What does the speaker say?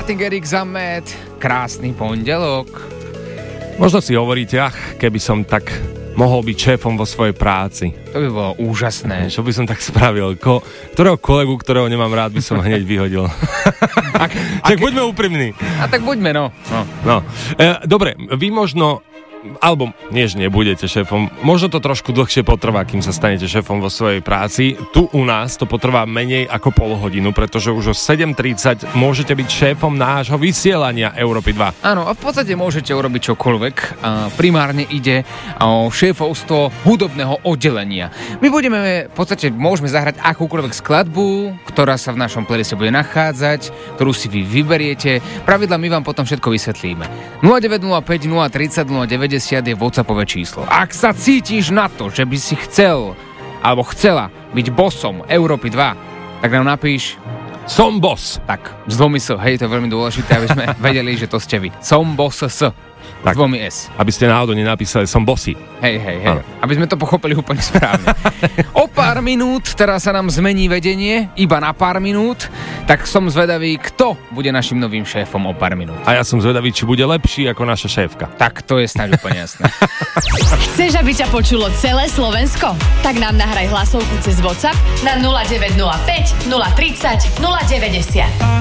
Martin Garrix a Matt. Krásny pondelok. Možno si hovoríte, keby som tak mohol byť šéfom vo svojej práci. To by bolo úžasné. Čo by som tak spravil? Ktorého kolegu, ktorého nemám rád, by som hneď vyhodil. Tak buďme úprimní. A tak buďme, no. Dobre, vy možno... Alebo nie, že nebudete šéfom. Možno to trošku dlhšie potrvá, kým sa stanete šéfom vo svojej práci. Tu u nás to potrvá menej ako pol hodinu, pretože už o 7:30 môžete byť šéfom nášho vysielania Európy 2. Áno, a v podstate môžete urobiť čokoľvek. Primárne ide o šéfovstvo hudobného oddelenia. My budeme, v podstate môžeme zahrať akúkoľvek skladbu, ktorá sa v našom playliste bude nachádzať, ktorú si vy vyberiete. Pravidla my vám potom všetko vysvetlíme. 0905 030 090 je WhatsAppové číslo. Ak sa cítiš na to, že by si chcel alebo chcela byť bossom Európy 2, tak nám napíš Som boss. Tak, s dvomi S. Hej, to je veľmi dôležité, aby sme vedeli, že to ste vy. Som boss S. Tak, s dvomi S. Aby ste náhodou nenapísali som bossy. Hej. Aby sme to pochopili úplne správne. O pár minút, teraz sa nám zmení vedenie, iba na pár minút, tak som zvedavý, kto bude našim novým šéfom o pár minút. A ja som zvedavý, či bude lepší ako naša šéfka. Tak to je snáď úplne jasné. Chceš, aby ťa počulo celé Slovensko? Tak nám nahraj hlasovku cez WhatsApp na 0905 030 090.